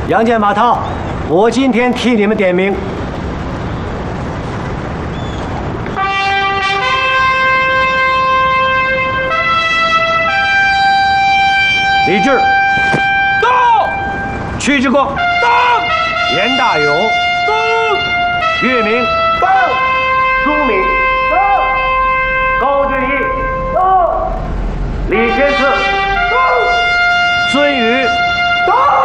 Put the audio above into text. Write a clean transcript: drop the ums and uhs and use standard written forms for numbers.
杨戬、马涛，我今天替你们点名。李治，到；屈志光，到；严大勇，到；岳明，到；朱敏。